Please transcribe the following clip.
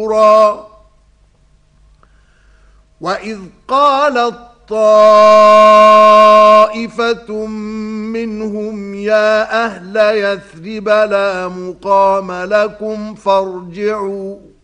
وَإِذْ قَالَت طَّائِفَةٌ مِّنْهُمْ يَا أَهْلَ يَثْرِبَ لَا مُقَامَ لَكُمْ فَارْجِعُوا